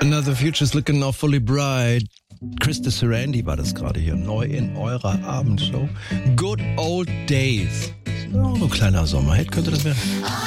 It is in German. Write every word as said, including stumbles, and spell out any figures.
Another Future's Looking Awfully Bright. Krista Sarandon war das gerade hier, neu in eurer Abendshow. Good Old Days. Oh, ein kleiner Sommerhit könnte das werden.